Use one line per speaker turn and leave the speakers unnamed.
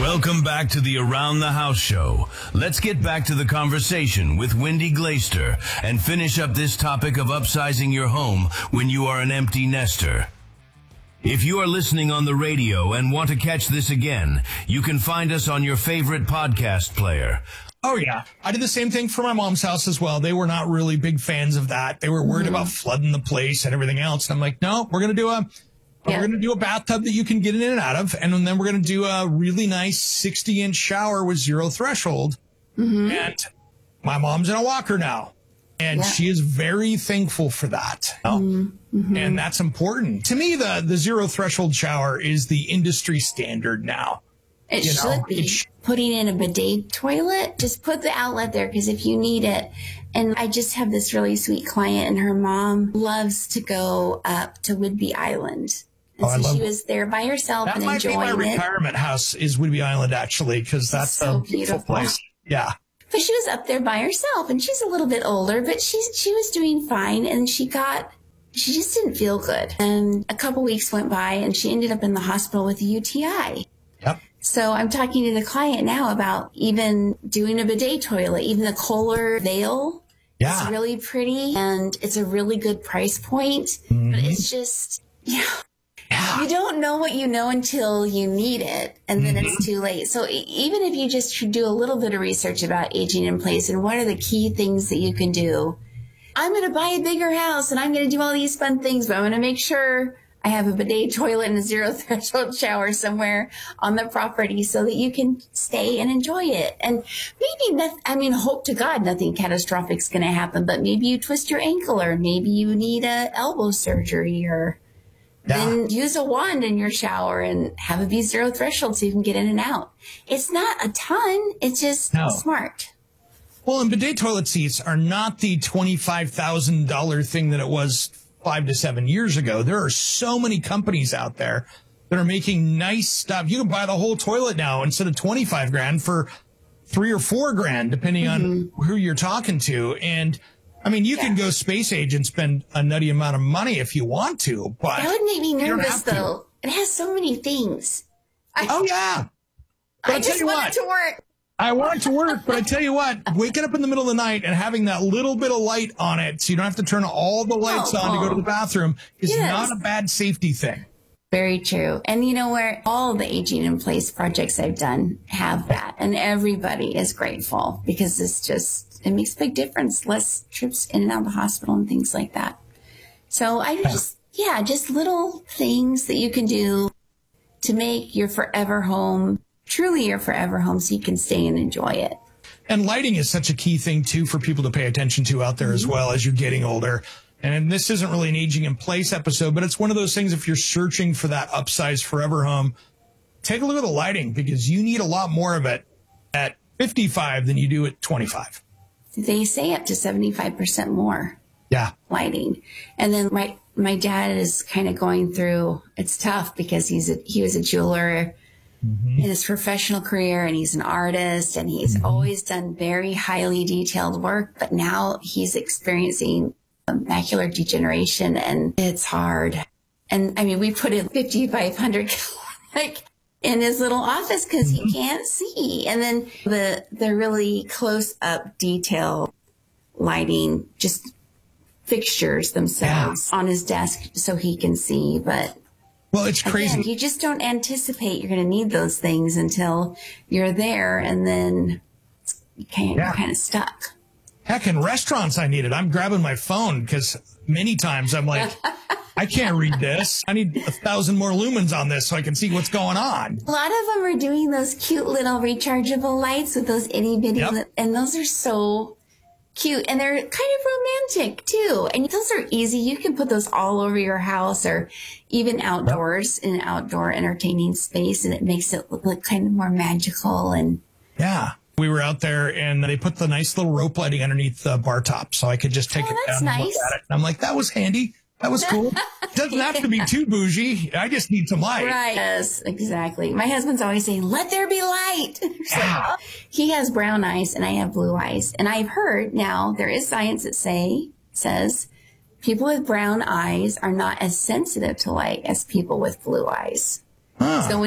Welcome back to the Around the House show. Let's get back to the conversation with Wendy Glaister and finish up this topic of upsizing your home when you are an empty nester. If you are listening on the radio and want to catch this again, you can find us on your favorite podcast player.
Oh, yeah. I did the same thing for my mom's house as well. They were not really big fans of that. They were worried about flooding the place and everything else. And I'm like, no, we're going to do a bathtub that you can get in and out of. And then we're going to do a really nice 60-inch shower with zero threshold. And my mom's in a walker now. And she is very thankful for that. And that's important. To me, the zero threshold shower is the industry standard now.
It should be. Putting in a bidet toilet, just put the outlet there because if you need it. And I just have this really sweet client and her mom loves to go up to Whidbey Island. And so she was there by herself and enjoying it. That might be my retirement
house is Whidbey Island, actually, because that's
so
a beautiful place. Yeah.
But she was up there by herself and she's a little bit older, but she was doing fine and she just didn't feel good. And a couple weeks went by and she ended up in the hospital with a UTI.
Yep.
So I'm talking to the client now about even doing a bidet toilet, even the Kohler Veil.
Yeah.
It's really pretty and it's a really good price point, but it's just, you don't know what you know until you need it, and then it's too late. So even if you just do a little bit of research about aging in place and what are the key things that you can do, I'm going to buy a bigger house and I'm going to do all these fun things, but I'm going to make sure I have a bidet toilet and a zero threshold shower somewhere on the property so that you can stay and enjoy it. And maybe, hope to God nothing catastrophic is going to happen, but maybe you twist your ankle or maybe you need a elbow surgery or then use a wand in your shower and have it be zero threshold so you can get in and out. It's not a ton. It's just smart.
Well, and bidet toilet seats are not the $25,000 thing that it was 5 to 7 years ago. There are so many companies out there that are making nice stuff. You can buy the whole toilet now instead of 25 grand for $3 or $4 grand, depending on who you're talking to. And I mean, you can go space age and spend a nutty amount of money if you want to, but
that would make me nervous though. It has so many things.
But
I just want it to work.
I want it to work, but I tell you what, waking up in the middle of the night and having that little bit of light on it so you don't have to turn all the lights on to go to the bathroom is not a bad safety thing.
Very true. And you know where all the aging in place projects I've done have that. And everybody is grateful because it makes a big difference. Less trips in and out of the hospital and things like that. So just little things that you can do to make your forever home truly your forever home so you can stay and enjoy it.
And lighting is such a key thing, too, for people to pay attention to out there as well as you're getting older. And this isn't really an aging in place episode, but it's one of those things if you're searching for that upsized forever home, take a look at the lighting because you need a lot more of it at 55 than you do at 25.
They say up to 75% more lighting. And then my dad is kind of going through, it's tough because he was a jeweler in his professional career and he's an artist and he's always done very highly detailed work, but now he's experiencing macular degeneration and it's hard. And I mean, we put in 5,500 in his little office because he can't see. And then the really close up detail lighting, just fixtures themselves on his desk so he can see. But
well, it's crazy.
Again, you just don't anticipate you're going to need those things until you're there, and then you're kind of stuck.
Heck, in restaurants, I need it. I'm grabbing my phone because many times I'm like, I can't read this. I need 1,000 more lumens on this so I can see what's going on.
A lot of them are doing those cute little rechargeable lights with those itty bitty, and those are so cute, and they're kind of romantic too. And those are easy. You can put those all over your house or even outdoors in an outdoor entertaining space, and it makes it look kind of more magical. And
we were out there and they put the nice little rope lighting underneath the bar top so I could just take it down and look at it. And I'm like, that was handy. That was cool. Doesn't have to be too bougie. I just need some light.
Right. Yes, exactly. My husband's always saying, let there be light. So, he has brown eyes and I have blue eyes. And I've heard now there is science that says people with brown eyes are not as sensitive to light as people with blue eyes. So